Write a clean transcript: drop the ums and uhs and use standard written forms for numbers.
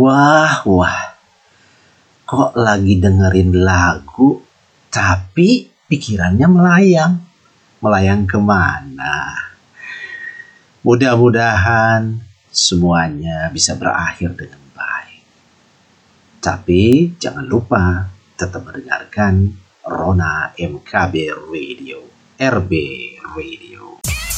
Wah, kok lagi dengerin lagu, tapi pikirannya melayang. Melayang kemana? Mudah-mudahan semuanya bisa berakhir dengan baik. Tapi jangan lupa tetap mendengarkan Rona MKB Radio, RB Radio.